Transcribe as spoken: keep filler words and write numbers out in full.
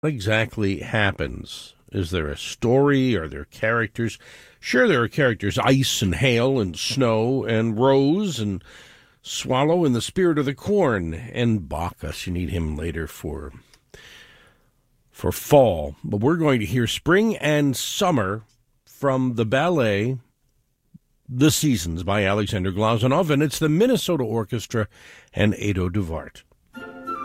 Exactly happens? Is there a story? Are there characters? Sure, there are characters: ice and hail and snow and rose and swallow and the spirit of the corn and Bacchus. You need him later for for fall. But we're going to hear Spring and Summer from the ballet The Seasons by Alexander Glazunov, and it's the Minnesota Orchestra and Ado Duvart.